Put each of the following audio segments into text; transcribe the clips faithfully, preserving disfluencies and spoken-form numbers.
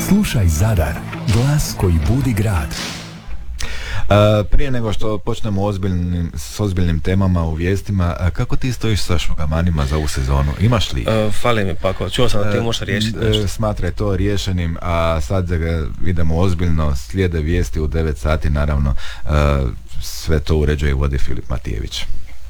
Slušaj Zadar, glas koji budi grad. Uh, prije nego što počnemo ozbiljnim, s ozbiljnim temama u vijestima, uh, kako ti stojiš sa šugamanima za ovu sezonu? Imaš li? Uh, fali mi Pako, čuo sam da ti možeš riješiti nešto. Uh, smatraj to riješenim, a sad idemo ozbiljno, slijede vijesti u devet sati, naravno uh, sve to uređuje i vodi Filip Matijević.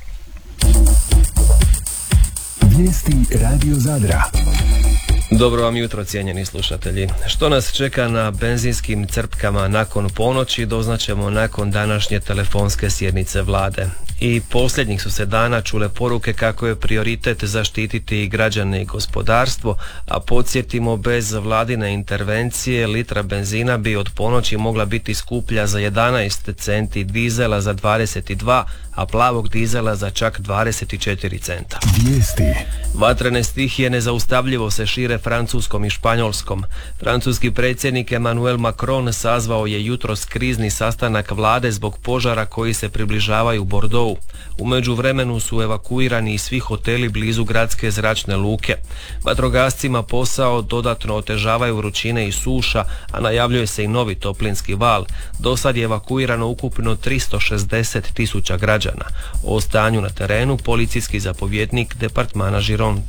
Vijesti Radio Zadra. Dobro vam jutro, cijenjeni slušatelji. Što nas čeka na benzinskim crpkama nakon ponoći doznaćemo nakon današnje telefonske sjednice vlade. I posljednjih su se dana čule poruke kako je prioritet zaštititi građane i gospodarstvo, a podsjetimo, bez vladine intervencije litra benzina bi od ponoći mogla biti skuplja za jedanaest centi, dizela za dvadeset dva, a plavog dizela za čak dvadeset četiri centa. Vijesti. Vatrene stihije nezaustavljivo se šire Francuskom i Španjolskom. Francuski predsjednik Emmanuel Macron sazvao je jutros krizni sastanak vlade zbog požara koji se približavaju Bordeauxu. U međuvremenu su evakuirani i svi hoteli blizu gradske zračne luke. Vatrogascima posao dodatno otežavaju vrućine i suša, a najavljuje se i novi toplinski val. Do sad je evakuirano ukupno tristo šezdeset tisuća građana. O stanju na terenu policijski zapovjednik departmana Gironde.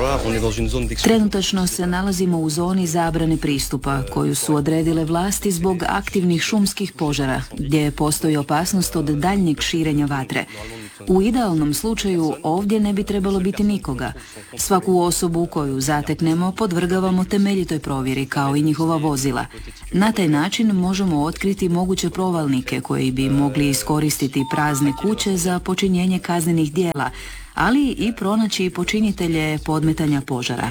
Trenutačno se nalazimo u zoni zabrane pristupa koju su odredile vlasti zbog aktivnih šumskih požara, gdje postoji opasnost od daljnjeg širenja vatre. U idealnom slučaju ovdje ne bi trebalo biti nikoga. Svaku osobu koju zateknemo podvrgavamo temeljitoj provjeri kao i njihova vozila. Na taj način možemo otkriti moguće provalnike koji bi mogli iskoristiti prazne kuće za počinjenje kaznenih djela, ali i pronaći počinitelje podmetanja požara.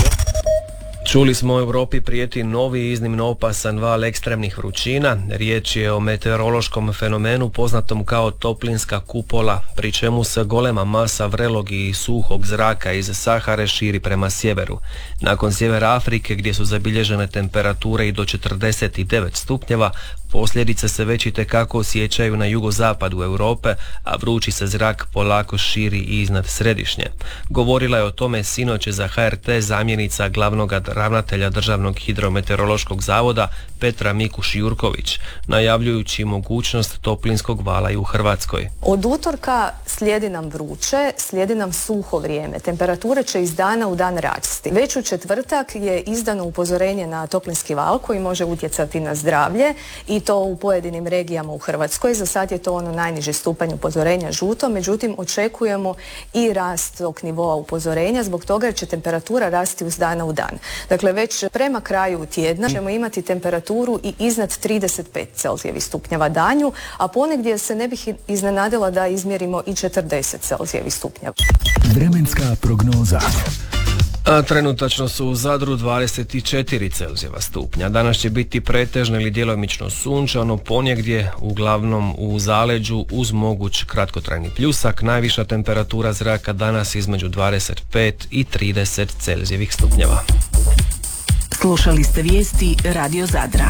Čuli smo, u Europi prijeti novi iznimno opasan val ekstremnih vrućina. Riječ je o meteorološkom fenomenu poznatom kao toplinska kupola, pri čemu se golema masa vrelog i suhog zraka iz Sahare širi prema sjeveru. Nakon sjevera Afrike, gdje su zabilježene temperature i do četrdeset devet stupnjeva, posljedice se već itekako osjećaju na jugozapadu Europe, a vrući se zrak polako širi i iznad središnje. Govorila je o tome sinoć za H R T zamjenica glavnog ravnatelja Državnog hidrometeorološkog zavoda Petra Mikuš-Jurković, najavljujući mogućnost toplinskog vala i u Hrvatskoj. Od utorka slijedi nam vruće, slijedi nam suho vrijeme. Temperature će iz dana u dan rasti. Već u četvrtak je izdano upozorenje na toplinski val koji može utjecati na zdravlje i to u pojedinim regijama u Hrvatskoj. Za sad je to ono najniži stupanj upozorenja žuto, međutim očekujemo i rast tog nivoa upozorenja zbog toga jer će temperatura rasti uz dana u dan. Dakle, već prema kraju tjedna ćemo imati temperaturu i iznad trideset pet Celzijevih stupnjeva danju, a ponegdje se ne bih iznenadila da izmjerimo i četrdeset Celzijevih stupnjeva. Vremenska prognoza. A trenutačno su u Zadru dvadeset četiri Celzijeva stupnja. Danas će biti pretežno ili djelomično sunčano, ponegdje uglavnom u zaleđu uz moguć kratkotrajni pljusak. Najviša temperatura zraka danas između dvadeset pet i trideset Celzijevih stupnjeva. Slušali ste vijesti Radio Zadra.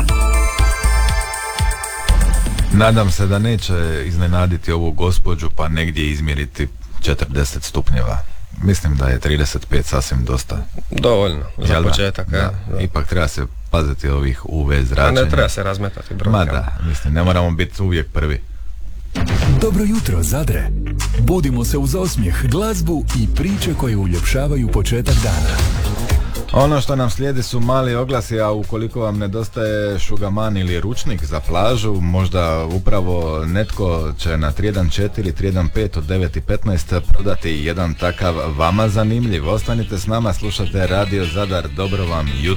Nadam se da neće iznenaditi ovu gospođu pa negdje izmjeriti četrdeset stupnjeva. Mislim da je trideset pet sasvim dosta. Dovoljno, za Jel početak. Da, ja, da. Da. Ipak treba se paziti ovih U V zračenja. A ne treba se razmetati brojkama. Ma da, mislim, ne moramo biti uvijek prvi. Dobro jutro, Zadre. Budimo se uz osmijeh, glazbu i priče koje uljepšavaju početak dana. Ono što nam slijedi su mali oglasi, a ukoliko vam nedostaje šugaman ili ručnik za plažu, možda upravo netko će na tri jedan četiri, tri jedan pet od devet i petnaest prodati jedan takav vama zanimljiv. Ostanite s nama, slušate Radio Zadar, dobro vam jutro.